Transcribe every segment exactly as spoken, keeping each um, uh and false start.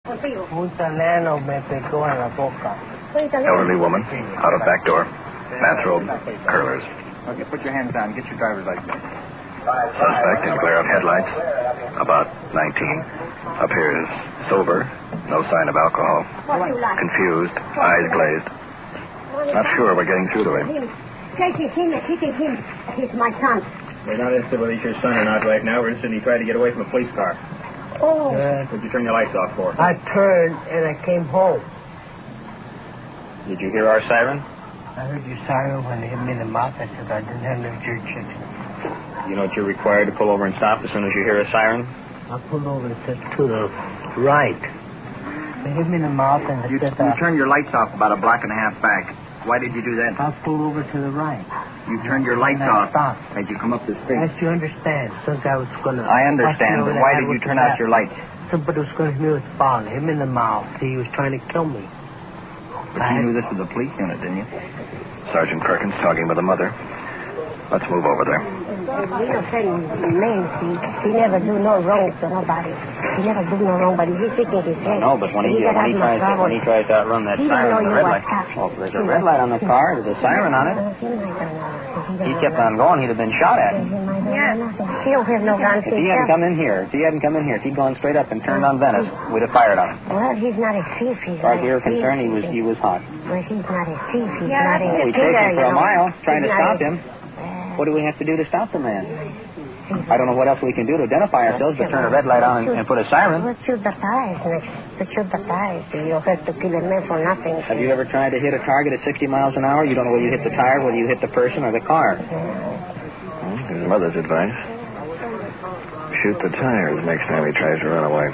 Un italiano me pegó en la boca. Elderly woman, out of back door, bathrobe, curlers. Okay, put your hands down. Get your driver's license. Suspect in glare of headlights, about nineteen. Appears sober, no sign of alcohol. Confused, eyes glazed. Not sure we're getting through to him. Chasing him, hitting him. He's my son. We're not interested whether he's your son or not right now. We're interested in he tried to get away from a police car. Oh. Uh, What'd you turn your lights off for? I turned and I came home. Did you hear our siren? I heard your siren when it hit me in the mouth. I said I didn't have no jerk chicken. You know what you're required to pull over and stop as soon as you hear a siren? I pulled over to, to the right. They hit me in the mouth and they You, said you uh, turned your lights off about a block and a half back. Why did you do that? I pulled over to the right. You turned your lights And I off stopped. as you come up the street. As you understand, some guy was going to... I understand, but why did you turn out your lights? Somebody was going to hit me with a ball, hit me in the mouth. He was trying to kill me. But I you had- knew this was a police unit, didn't you? Sergeant Perkins talking with the mother. Let's move over there. We don't say man, he, he never do no wrong to nobody. He never do no wrong, but he's thinking his head. No, but when he, got when he out tries of to, trouble. when he tries to outrun that He don't siren, know the you red was light. stopped. Oh, there's a red light on the car. There's a siren on it. He kept on going. He'd have been shot at. Yeah. He don't have no guns If he hadn't come in here, if he hadn't come in here, if he'd gone straight up and turned on Venice, we'd have fired on him. Well, he's not a thief. He's As far as not we a were thief. concerned, he was he was hot. Well, he's not a thief. He's Yeah, not a We killer, chased him for you a know. mile trying to He's stop not a- him. What do we have to do to stop the man? I don't know what else we can do to identify ourselves, but turn a red light on and, and put a siren. Well, shoot the tires, next. To shoot the tires. You don't have to kill a man for nothing. Have you ever tried to hit a target at sixty miles an hour? You don't know whether you hit the tire, whether you hit the person or the car. Well, his mother's advice. Shoot the tires next time he tries to run away.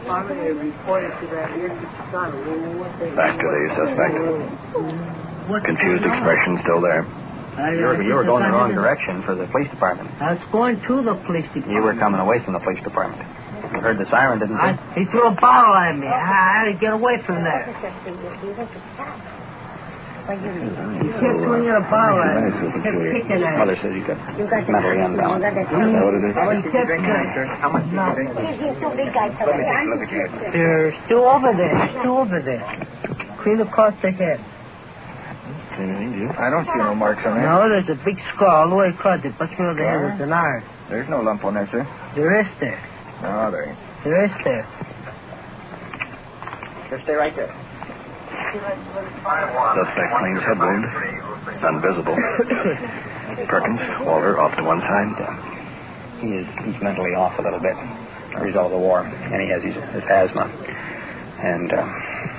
Back to the suspect. Confused expression still there. You were, you were going the wrong direction for the police department. I was going to the police department. You were coming away from the police department. You heard the siren, didn't you? I, he threw a bottle at me. I had to get away from there. He kept throwing a bottle at me. He kept kicking at Mother me. says you got mentally unbalanced. Is that what it is? He kept kicking. How much No. He's too big guy for Let me that. take a look at you. They're still over there. Still over there. Clean across the head. Anything, do you? I don't see no marks on there. No, there's a big scar all the way across. They put me on the head with an iron. There's no lump on there, sir. There is there. No, there ain't. There is there. Just stay right there. Suspect claims head wound. Unvisible. Perkins, Walter, off to one side. He is he's mentally off a little bit. A result of the war, and he has his, his asthma. And uh,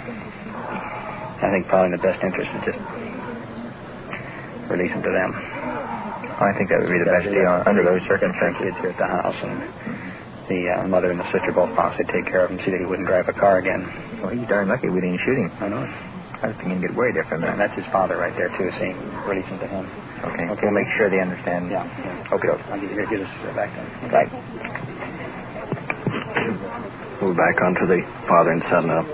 I think probably in the best interest is just release him to them. I think that would be the best deal under those circumstances. Kids here at the house, and the uh, mother and the sister both promised to take care of him, see that he wouldn't drive a car again. Well, he's darn lucky we didn't shoot him. I know it. I was thinking he'd get worried after And that. that's his father right there, too, saying release him to him. Okay. Okay. We'll make sure they understand. Yeah. yeah. Okay. I'll give, here, give us uh, back then. Right. Move back onto the father and son now.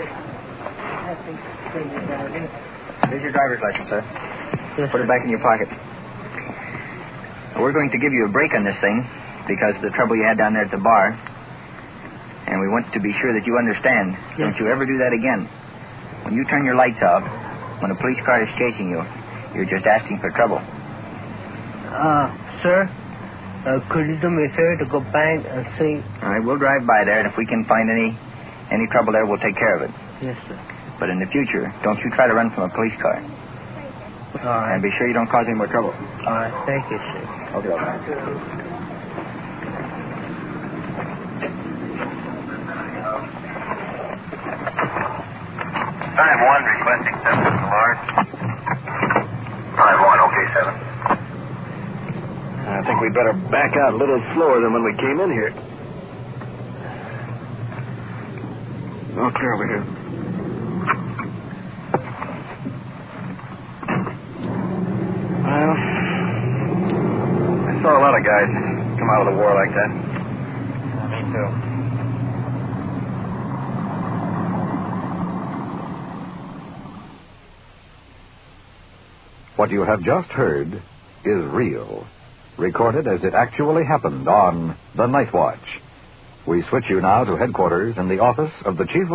Here's your driver's license, sir. Yes, Put it back in your pocket. We're going to give you a break on this thing because of the trouble you had down there at the bar. And we want to be sure that you understand. Yes. Don't you ever do that again. When you turn your lights off, when a police car is chasing you, you're just asking for trouble. Uh, sir, uh, could you do me a favor to go back and see? All right, we'll drive by there, and if we can find any any trouble there, we'll take care of it. Yes, sir. But in the future, don't you try to run from a police car. All right. And be sure you don't cause any more trouble. All right. Thank you, sir. Okay, okay. Five one requesting seven alarm. Five one, okay, seven. I think we'd better back out a little slower than when we came in here. Oh, clear over here. Well, I saw a lot of guys come out of the war like that. Me too. What you have just heard is real, recorded as it actually happened on The Night Watch. We switch you now to headquarters in the office of the Chief of